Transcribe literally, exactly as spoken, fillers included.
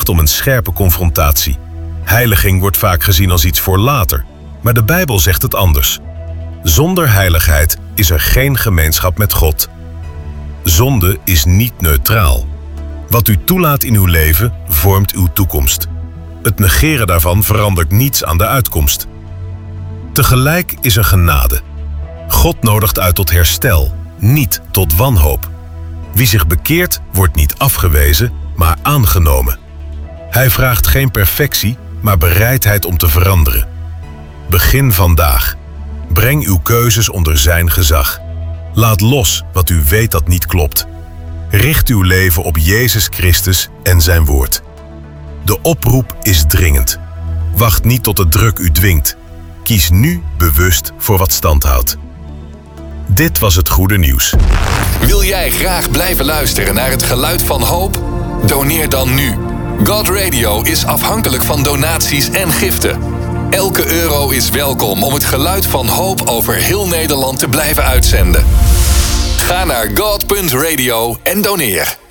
om een scherpe confrontatie. Heiliging wordt vaak gezien als iets voor later, maar de Bijbel zegt het anders. Zonder heiligheid is er geen gemeenschap met God. Zonde is niet neutraal. Wat u toelaat in uw leven, vormt uw toekomst. Het negeren daarvan verandert niets aan de uitkomst. Tegelijk is er genade. God nodigt uit tot herstel, niet tot wanhoop. Wie zich bekeert, wordt niet afgewezen, maar aangenomen. Hij vraagt geen perfectie, maar bereidheid om te veranderen. Begin vandaag. Breng uw keuzes onder zijn gezag. Laat los wat u weet dat niet klopt. Richt uw leven op Jezus Christus en zijn woord. De oproep is dringend. Wacht niet tot de druk u dwingt. Kies nu bewust voor wat stand houdt. Dit was het goede nieuws. Wil jij graag blijven luisteren naar het geluid van hoop? Doneer dan nu. God Radio is afhankelijk van donaties en giften. Elke euro is welkom om het geluid van hoop over heel Nederland te blijven uitzenden. Ga naar god punt radio en doneer.